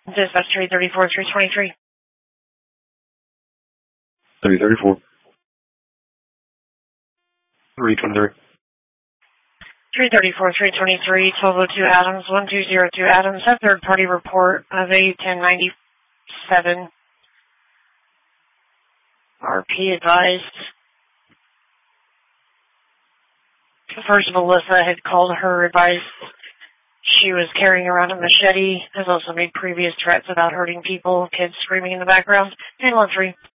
Dispatch 334, 323. 334. 323. 334, 323, 1202 Adams, 1202 Adams, a third-party report of a 1097. RP advised. First, Melissa had called her, advised she was carrying around a machete, has also made previous threats about hurting people, kids screaming in the background. 1013.